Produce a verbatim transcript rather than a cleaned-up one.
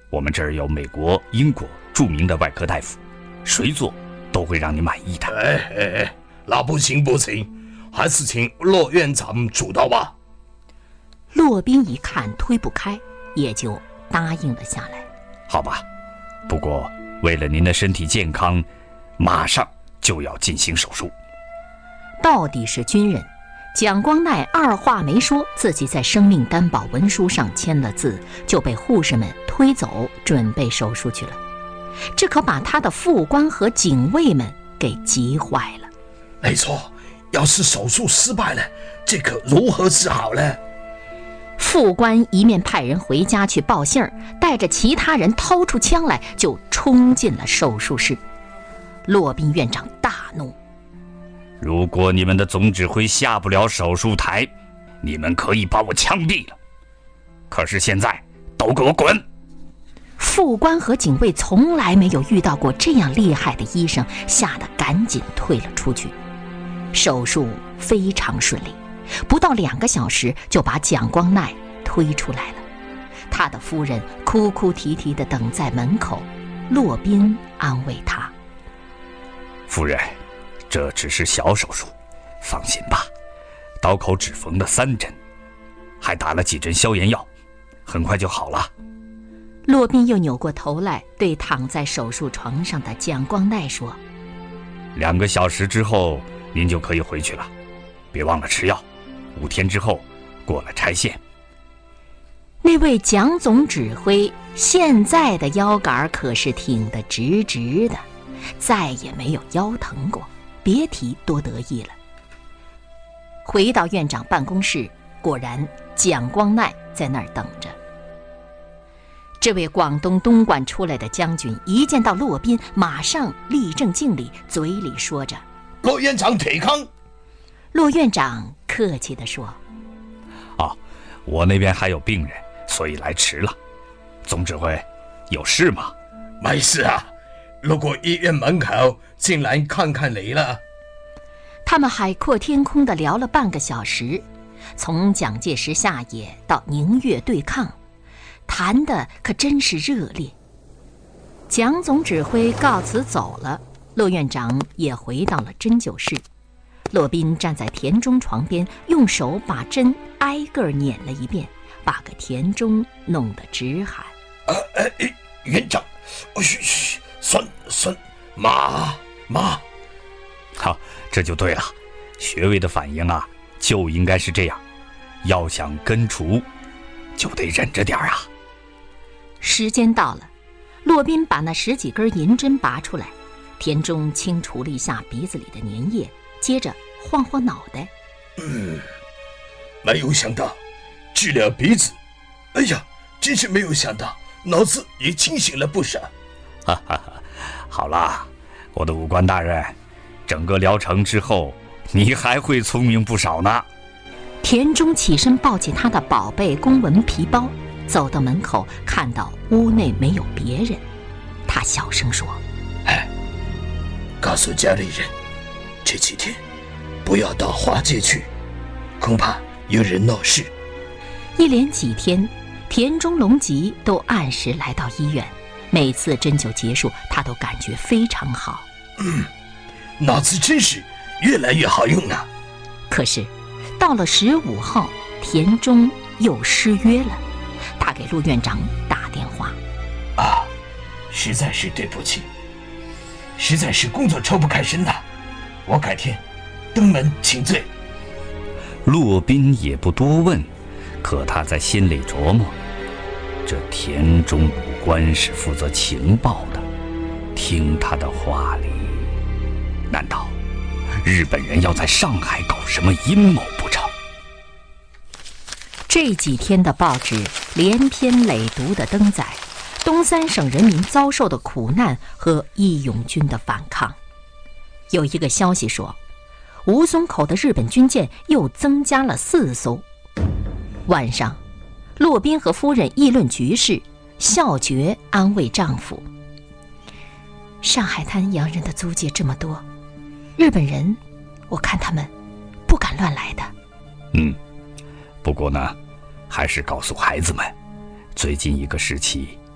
我们这儿有美国、英国著名的外科大夫，谁做都会让你满意的。 哎哎哎，那不行不行，还是请骆院长主导吧。 骆宾一看推不开，也就答应了下来。 好吧，不过为了您的身体健康，马上就要进行手术。 到底是军人，蒋光鼐二话没说，自己在生命担保文书上签了字，就被护士们推走，准备手术去了。这可把他的副官和警卫们给急坏了。 没错，要是手术失败了，这可如何是好呢？ 副官一面派人回家去报信儿，带着其他人掏出枪来，就冲进了手术室。骆宾院长大怒： 如果你们的总指挥下不了手术台，你们可以把我枪毙了，可是现在都给我滚！ 副官和警卫从来没有遇到过这样厉害的医生，吓得赶紧退了出去。手术非常顺利，不到两个小时就把蒋光鼐推出来了。他的夫人哭哭啼啼地等在门口，骆宾安慰他： 夫人，这只是小手术，放心吧，刀口只缝了三针，还打了几针消炎药，很快就好了。 骆宾又扭过头来，对躺在手术床上的蒋光鼐说： 两个小时之后您就可以回去了，别忘了吃药，五天之后过了拆线。 那位蒋总指挥现在的腰杆可是挺得直直的，再也没有腰疼过，别提多得意了。回到院长办公室，果然蒋光鼐在那儿等着。这位广东东莞出来的将军一见到骆宾，马上立正敬礼，嘴里说着： 骆院长铁康。 骆院长客气地说： 啊，我那边还有病人，所以来迟了。总指挥，有事吗？ 没事啊，路过医院门口，进来看看你了。 他们海阔天空地聊了半个小时，从蒋介石下野到宁粤对抗，谈的可真是热烈。蒋总指挥告辞走了，骆院长也回到了针灸室。骆宾站在田中床边，用手把针挨个捻了一遍，把个田中弄得直喊： 呃呃，院长，嘘嘘，酸酸，麻麻。 好，这就对了，穴位的反应啊，就应该是这样。要想根除，就得忍着点啊。 时间到了，骆宾把那十几根银针拔出来，田中清除了一下鼻子里的粘液，接着晃晃脑袋。 嗯，没有想到治疗鼻子，哎呀，真是没有想到，脑子也清醒了不少。 哈哈哈，好啦，我的武官大人，整个疗程之后，你还会聪明不少呢。 田中起身抱起他的宝贝公文皮包，走到门口，看到屋内没有别人，他小声说： 哎，告诉家里人，这几天不要到华界去，恐怕有人闹事。 一连几天，田中隆吉都按时来到医院，每次针灸结束，他都感觉非常好。 嗯，脑子真是越来越好用了。 可是到了十五号，田中又失约了。他给陆院长打电话： 啊，实在是对不起，实在是工作抽不开身了，我改天登门请罪。 骆宾也不多问，可他在心里琢磨，这田中武官是负责情报的，听他的话里，难道日本人要在上海搞什么阴谋不成？ 这几天的报纸连篇累牍地登载东三省人民遭受的苦难和义勇军的反抗。有一个消息说，吴淞口的日本军舰又增加了四艘。晚上，骆宾和夫人议论局势，笑觉安慰丈夫：上海滩洋人的租界这么多，日本人我看他们不敢乱来的。 嗯，不过呢，还是告诉孩子们，最近一个时期